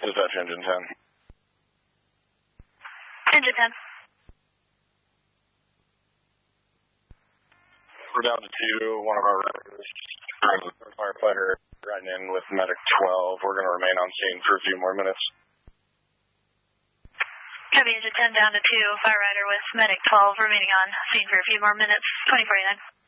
Dispatch Engine 10. Engine 10. We're down to 2. One of our firefighter riding in with Medic 12. We're going to remain on scene for a few more minutes. Copy, Engine 10 down to 2. Fire rider with Medic 12 remaining on scene for a few more minutes. 2049.